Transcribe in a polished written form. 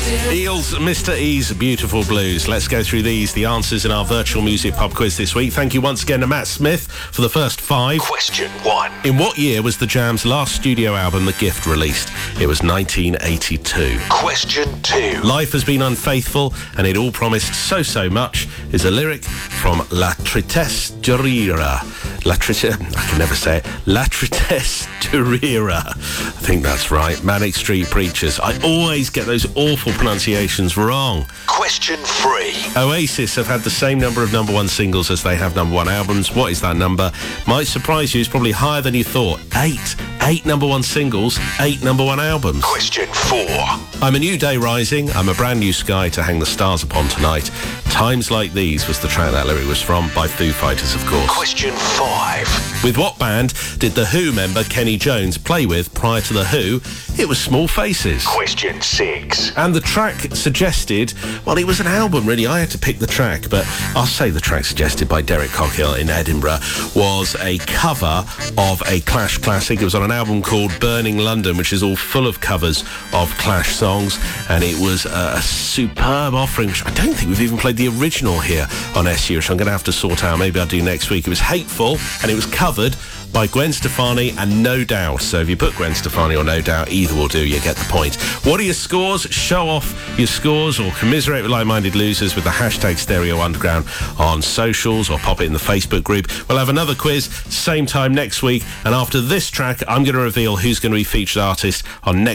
Eels, Mr. E's Beautiful Blues. Let's go through these, the answers in our virtual music pub quiz this week. Thank you once again to Matt Smith for the first 5. Question 1. In what year was the Jam's last studio album, The Gift, released? It was 1982. Question 2. Life has been unfaithful and it all promised so much is a lyric from La Tristesse de Rire. I can never say it. La Tristesse de Rire. I think that's right. Manic Street Preachers. I always get those awful pronunciations wrong. Question 3. Oasis have had the same number of number one singles as they have number one albums. What is that number? Might surprise you. It's probably higher than you thought. 8 number one singles, 8 number one albums. Question 4. I'm a new day rising. I'm a brand new sky to hang the stars upon tonight. Times Like These was the track that lyric was from, by Foo Fighters, of course. Question 5. With what band did The Who member Kenny Jones play with prior to The Who? It was Small Faces. Question 6. And the track suggested, well, it was an album, really. I had to pick the track, but I'll say the track suggested by Derek Cockhill in Edinburgh was a cover of a Clash classic. It was on an album called Burning London, which is all full of covers of Clash songs, and it was a superb offering, which I don't think we've even played the original here on SU, which I'm going to have to sort out. Maybe I'll do next week. It was Hateful, and it was covered by Gwen Stefani and No Doubt. So if you put Gwen Stefani or No Doubt, either will do. You get the point. What are your scores? Show off your scores or commiserate with like-minded losers with the hashtag Stereo Underground on socials, or pop it in the Facebook group. We'll have another quiz same time next week, and after this track I'm going to reveal who's going to be featured artist on next